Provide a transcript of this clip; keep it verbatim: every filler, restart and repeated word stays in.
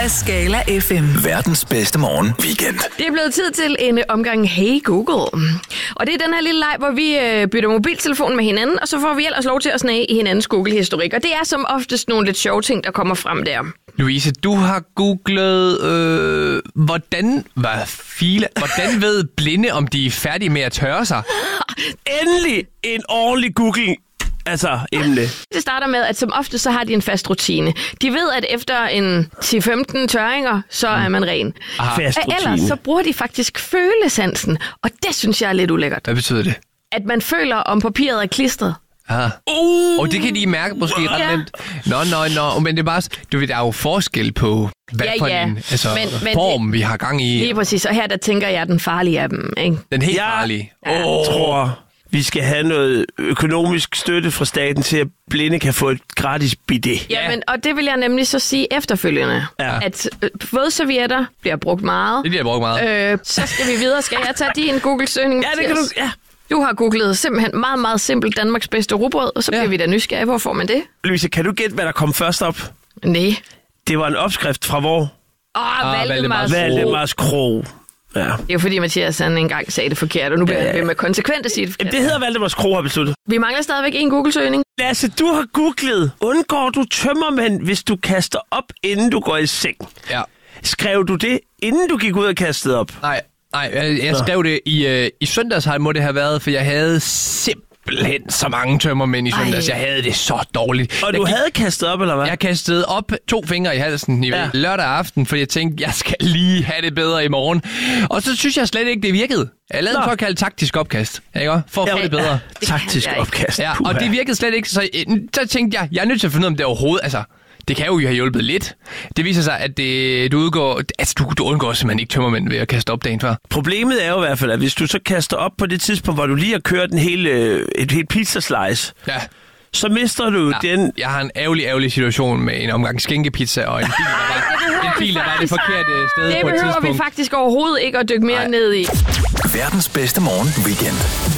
af Skala F M. Verdens bedste morgen weekend. Det er blevet tid til en omgang Hey Google. Og det er den her lille leg, hvor vi øh, bytter mobiltelefon med hinanden, og så får vi ellers lov til at snage i hinandens Google-historik. Og det er som oftest nogle lidt sjove ting, der kommer frem der. Louise, du har googlet, øh, hvordan, hvad file, hvordan ved blinde, om de er færdige med at tørre sig? Endelig en ordentlig Google. Altså, emne. Det starter med, at som ofte så har de en fast rutine. De ved, at efter en ti til femten tørringer, så er man ren. Fast Og rutine. ellers så bruger de faktisk følesansen, og det synes jeg er lidt ulækkert. Hvad betyder det? At man føler, om papiret er klistret. Ah. Uh, Og det kan de mærke måske ret Ja. nemt. Nå, nå, nå, men det er bare, du ved, der er jo forskel på, hvad Ja, for ja. en altså, Men- men form, det- vi har gang i. Lige præcis, og her der tænker jeg den farlige af dem, ikke? Den helt jeg farlige. oh. tror, vi skal have noget økonomisk støtte fra staten til, at blinde kan få et gratis bidet. Jamen, og det vil jeg nemlig så sige efterfølgende, Ja. at øh, vådservietter bliver brugt meget. Det bliver brugt meget. Øh, så skal vi videre. Skal jeg tage din Google-søgning? Ja, det kan du. Mathias? Ja. Du har googlet simpelthen meget, meget simpelt Danmarks bedste rugbrød, og så bliver Ja. vi da nysgerrige. Hvor får man det? Louise, kan du gætte, hvad der kom først op? Nej. Det var en opskrift fra hvor? Åh, Ah, Valdemars. Valdemars. Valdemars Krog. Ja. Det er jo fordi, Mathias han engang sagde det forkert, og nu bliver jeg ved med konsekvent at sige det forkert. Det hedder Valdemars Krog, har besluttet. Vi mangler stadigvæk en Google-søgning. Lasse, du har googlet. Undgår du tømmermænd, hvis du kaster op, inden du går i seng? Ja. Skrev du det, inden du gik ud og kastede op? Nej, nej, jeg, jeg skrev det i, øh, i søndags, må det have været, for jeg havde simpelthen så mange tømmermænd i søndags. Ej. Jeg havde det så dårligt. Og jeg du gik- havde kastet op, eller hvad? Jeg kastede op to fingre i halsen i Ja. ja. lørdag aften, fordi jeg tænkte, jeg skal lige have det bedre i morgen. Og så synes jeg slet ikke, det virkede. Jeg lavede Nå. en såkaldt taktisk opkast, ikke? For at få det bedre. Taktisk jeg ikke. opkast. Ja, Puha. og det virkede slet ikke. Så, så tænkte jeg, jeg er nødt til at finde ud af, om det overhovedet... Altså, det kan jo have hjulpet lidt. Det viser sig, at det, du, udgår, altså, du, du undgår simpelthen ikke tømmermænd ved at kaste op dagen før. Problemet er jo i hvert fald, at hvis du så kaster op på det tidspunkt, hvor du lige har kørt en hel, øh, et helt pizzaslice, Ja. så mister du Ja, den... jeg har en ærgerlig, ærgerlig situation med en omgang skænkepizza og en bil, der var, en bil, der var det forkerte sted Det på et behøver vi tidspunkt. faktisk overhovedet ikke at dykke mere Nej. ned i. Verdens bedste morgen weekend.